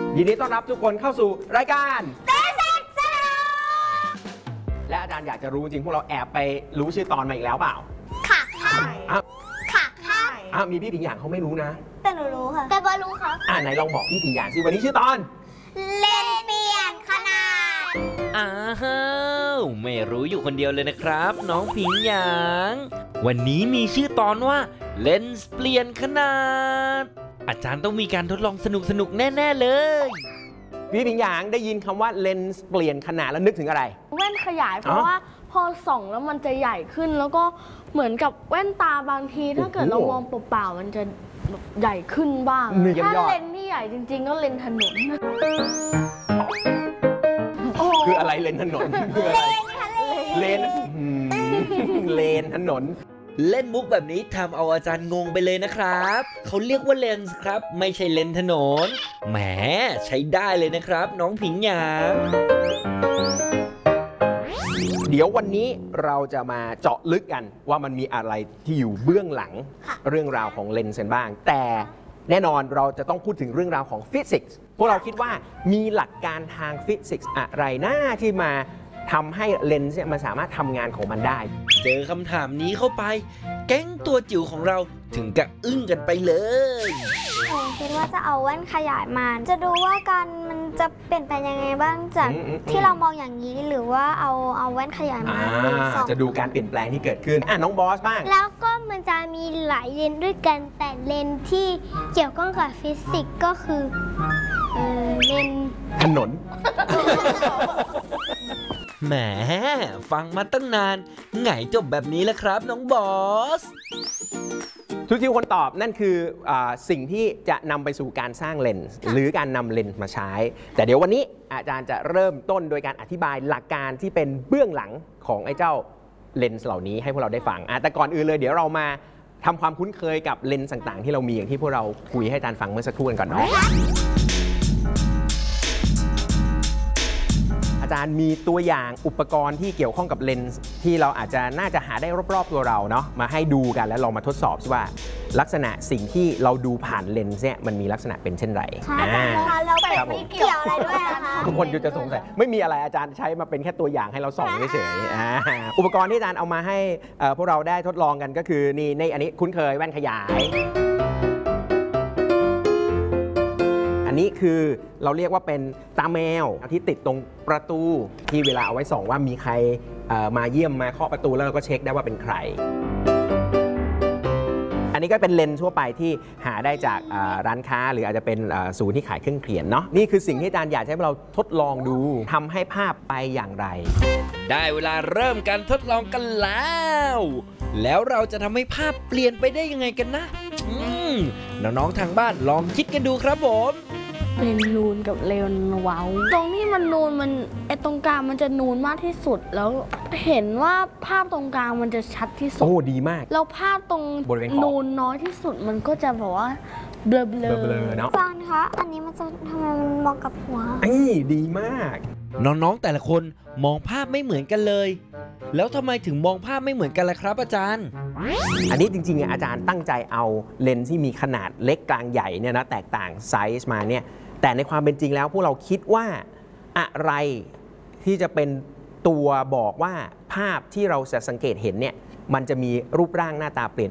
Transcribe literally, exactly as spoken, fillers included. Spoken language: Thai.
ยินดีต้อนรับทุกคนเข้าสู่รายการเต้นเซ็กซ์และอาจารย์อยากจะรู้จริงพวกเราแอบไปรู้ชื่อตอนมาอีกแล้วเปล่าค่ะค่ะค่ะค่ะอ้าวมีพี่ผิงหยางเขาไม่รู้นะแต่หนูรู้ค่ะแต่บอรู้ครับอ่าไหนลองบอกพี่ผิงหยางสิวันนี้ชื่อตอนเล่นเปลี่ยนขนาดอ้าวไม่รู้อยู่คนเดียวเลยนะครับน้องผิงหยางวันนี้มีชื่อตอนว่าเลนส์เปลี่ยนขนาดอาจารย์ต้องมีการทดลองสนุกสนุกแน่ๆเลยพี่ผิงหยางได้ยินคำว่าเลนส์เปลี่ยนขนาดแล้วนึกถึงอะไรแว่นขยายเพราะว่าพอส่องแล้วมันจะใหญ่ขึ้นแล้วก็เหมือนกับแว่นตาบางทีถ้าเกิดเรามองเปล่าๆมันจะใหญ่ขึ้นบ้างถ้าเลนส์ที่ใหญ่จริงๆก็เลนส์ถนนคืออะไรเลนถนนคืออะไรเลนเลนถนนเล่นมุกแบบนี้ทำเอาอาจารย์งงไปเลยนะครับเขาเรียกว่าเลนส์ครับไม่ใช่เลนถนนแหมใช้ได้เลยนะครับน้องผิงหยางเดี๋ยววันนี้เราจะมาเจาะลึกกันว่ามันมีอะไรที่อยู่เบื้องหลังเรื่องราวของเลนส์กันบ้างแต่แน่นอนเราจะต้องพูดถึงเรื่องราวของฟิสิกส์พวกเราคิดว่ามีหลักการทางฟิสิกส์อะไรน่าที่มาทำให้เลนส์มันสามารถทำงานของมันได้เจอคำถามนี้เข้าไปแก๊งตัวจิ๋วของเราถึงกับอึ้งกันไปเลยผมคิดว่าจะเอาแว่นขยายมาจะดูว่าการมันจะเปลี่ยนไปยังไงบ้างจากที่เรามองอย่างนี้หรือว่าเอาเอาแว่นขยายมาจะดูการเปลี่ยนแปลงที่เกิดขึ้นอ่ะน้องบอสบ้างแล้วก็มันจะมีหลายเลนด้วยกันแต่เลนที่เกี่ยวข้องกับฟิสิกส์ก็คือเออเลนถนนแหมฟังมาตั้งนานไงจบแบบนี้แล้วครับน้องบอสทุกที่คนตอบนั่นคืออสิ่งที่จะนำไปสู่การสร้างเลนส์หรือการนำเลนส์มาใช้แต่เดี๋ยววันนี้อาจารย์จะเริ่มต้นโดยการอธิบายหลักการที่เป็นเบื้องหลังของไอ้เจ้าเลนส์เหล่านี้ให้พวกเราได้ฟังแต่ก่อนอื่นเลยเดี๋ยวเรามาทำความคุ้นเคยกับเลนส์ต่างๆที่เรามีอย่างที่พวกเราคุยให้อาจารย์ฟังเมื่อสักครู่กันก่อนเนาะอาจารย์มีตัวอย่างอุปกรณ์ที่เกี่ยวข้องกับเลนส์ที่เราอาจจะน่าจะหาได้รอบๆตัวเราเนาะมาให้ดูกันแล้วลองมาทดสอบว่าลักษณะสิ่งที่เราดูผ่านเลนส์เนี่ยมันมีลักษณะเป็นเช่นไรอาจารย์คะแล้วเป็ดไม่เกี่ยวอะไรด้วยนะคะทุกคนจะสงสัยไม่มีอะไรอาจารย์ใช้มาเป็นแค่ตัวอย่างให้เราส่องเฉยๆอุปกรณ์ที่อาจารย์เอามาให้พวกเราได้ทดลองกันก็คือนี่ในอันนี้คุ้นเคยแว่นขยายอันนี้คือเราเรียกว่าเป็นตาแมวที่ติดตรงประตูที่เวลาเอาไว้ส่องว่ามีใครมาเยี่ยมมาเคาะประตูแล้วเราก็เช็คได้ว่าเป็นใครอันนี้ก็เป็นเลนส์ทั่วไปที่หาได้จากร้านค้าหรืออาจจะเป็นศูนย์ที่ขายเครื่องเขียนเนาะนี่คือสิ่งที่อาจารย์อยากให้เราทดลองดูทำให้ภาพไปอย่างไรได้เวลาเริ่มการทดลองกันแล้วแล้วเราจะทำให้ภาพเปลี่ยนไปได้ยังไงกันนะน้องๆทางบ้านลองคิดกันดูครับผมเลนนูนกับเลนเว้าตรงที่มันนูนมันไอตรงกลางมันจะนูนมากที่สุดแล้วเห็นว่าภาพตรงกลางมันจะชัดที่สุดโอ้ดีมากแล้วภาพตรงนูนน้อยที่สุดมันก็จะแบบว่าเบลอเบลอเนาะฟังคะอันนี้มันจะทำไมมันมองกับหัวไอ้ดีมากน้องๆแต่ละคนมองภาพไม่เหมือนกันเลยแล้วทำไมถึงมองภาพไม่เหมือนกันล่ะครับอาจารย์อันนี้จริงๆอาจารย์ตั้งใจเอาเลนส์ที่มีขนาดเล็กกลางใหญ่เนี่ยนะแตกต่างไซส์มาเนี่ยแต่ในความเป็นจริงแล้วพวกเราคิดว่าอะไรที่จะเป็นตัวบอกว่าภาพที่เราจะสังเกตเห็นเนี่ยมันจะมีรูปร่างหน้าตาเปลี่ยน